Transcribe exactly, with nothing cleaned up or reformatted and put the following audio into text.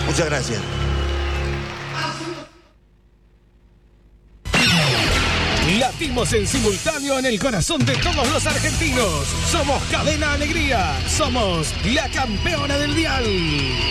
Muchas gracias. Latimos en simultáneo en el corazón de todos los argentinos. Somos Cadena Alegría. Somos la campeona del dial.